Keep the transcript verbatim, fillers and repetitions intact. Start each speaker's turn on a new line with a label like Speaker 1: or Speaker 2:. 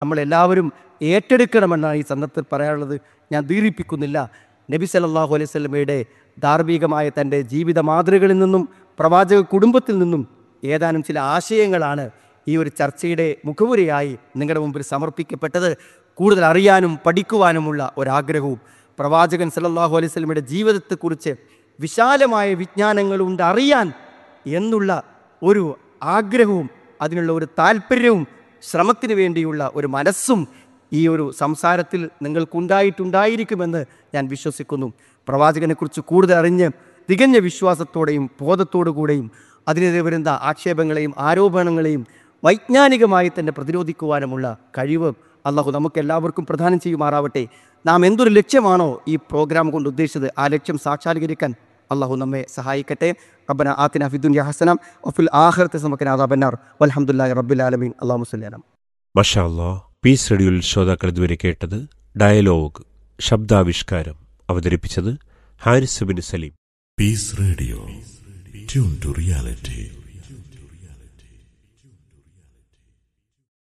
Speaker 1: നമ്മളെല്ലാവരും ഏറ്റെടുക്കണമെന്നാണ് ഈ സന്ദർഭത്തിൽ പറയാനുള്ളത്. ഞാൻ ദീർഘിപ്പിക്കുന്നില്ല. നബി സല്ലല്ലാഹു അലൈഹി വസല്ലമയുടെ ധാർമ്മികമായ തൻ്റെ ജീവിത മാതൃകകളിൽ നിന്നും പ്രവാചക കുടുംബത്തിൽ നിന്നും ഏതാനും ചില ആശയങ്ങളാണ് ഈ ഒരു ചർച്ചയുടെ മുഖവുരയായി നിങ്ങളുടെ മുമ്പിൽ സമർപ്പിക്കപ്പെട്ടത്. കൂടുതൽ അറിയാനും പഠിക്കുവാനുമുള്ള ഒരാഗ്രഹവും പ്രവാചകൻ സല്ലല്ലാഹു അലൈഹി വസല്ലമയുടെ ജീവിതത്തെക്കുറിച്ച് വിശാലമായ വിജ്ഞാനങ്ങളുണ്ട് അറിയാൻ എന്നുള്ള ഒരു ആഗ്രഹവും അതിനുള്ള ഒരു താല്പര്യവും ശ്രമത്തിന് വേണ്ടിയുള്ള ഒരു മനസ്സും ഈ ഒരു സംസാരത്തിൽ നിങ്ങൾക്കുണ്ടായിട്ടുണ്ടായിരിക്കുമെന്ന് ഞാൻ വിശ്വസിക്കുന്നു. പ്രവാചകനെക്കുറിച്ച് കൂടുതൽ അറിഞ്ഞ് തികഞ്ഞ വിശ്വാസത്തോടെയും ബോധത്തോടു കൂടെയും അതിനെതിരെ വരുന്ന ആക്ഷേപങ്ങളെയും ആരോപണങ്ങളെയും വൈജ്ഞാനികമായി തന്നെ പ്രതിരോധിക്കുവാനുമുള്ള കഴിവ് അള്ളാഹു നമുക്കെല്ലാവർക്കും പ്രദാനം ചെയ്യുമാറാവട്ടെ. നാം എന്തൊരു ലക്ഷ്യമാണോ ഈ പ്രോഗ്രാം കൊണ്ട് ഉദ്ദേശിച്ചത് ആ ലക്ഷ്യം സാക്ഷാത്കരിക്കാൻ അള്ളാഹു നമ്മെ സഹായിക്കട്ടെ. റബ്ബന ആതിന ഫിദ്ദുനിയ ഹസന വഫിൽ ആഖിറതി ഹസന അദാബന്നാർ വൽഹംദുലില്ലാഹി റബ്ബിൽ ആലമീൻ. അല്ലാഹു സ്വല്ലി അലാ
Speaker 2: മാഷാ അല്ലാഹ്. പീസ് റേഡിയോയിൽ ശ്രോതാക്കൾ ഇതുവരെ കേട്ടത് ഡയലോഗ്, ശബ്ദാവിഷ്കാരം. അവതരിപ്പിച്ചത് Haris bin Saleem.
Speaker 3: Piece radio, tune to reality.